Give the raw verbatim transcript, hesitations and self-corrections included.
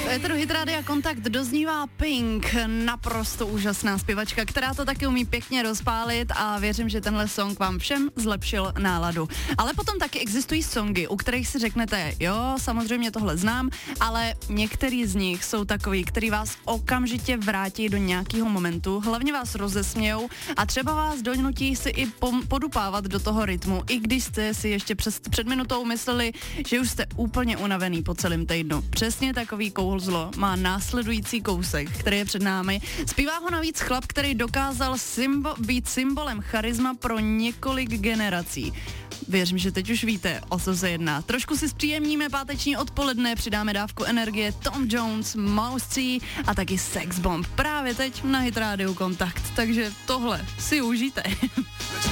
éteru Hit Rádia Kontakt doznívá Pink, naprosto úžasná zpěvačka, která to taky umí pěkně rozpálit a věřím, že tenhle song vám všem zlepšil náladu. Ale potom taky existují songy, u kterých si řeknete, jo, samozřejmě tohle znám, ale některý z nich jsou takový, který vás okamžitě vrátí do nějakého momentu, hlavně vás rozesmějou a třeba vás donutí si i pom- podupávat do toho rytmu, i když jste si ještě přes, před minutou mysleli, že už jste úplně unavený po celém týdnu. Přesně takový kouzlo má následující kousek, který je před námi. Zpívá ho navíc chlap, který dokázal symbo- být symbolem charisma pro několik generací. Věřím, že teď už víte, o co se jedná. Trošku si zpříjemníme páteční odpoledne, přidáme dávku energie Tom Jones, Mouse C a taky Sex Bomb. Právě teď na Hit Rádiu Kontakt, takže tohle si užijte.